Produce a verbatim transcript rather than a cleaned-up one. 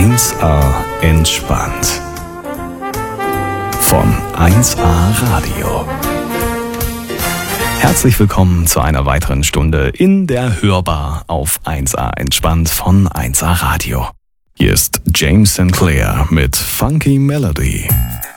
eins a entspannt. Von eins a Radio. Herzlich willkommen zu einer weiteren Stunde in der Hörbar auf eins a entspannt von eins a Radio. Hier ist James Sinclair mit Funky Melody.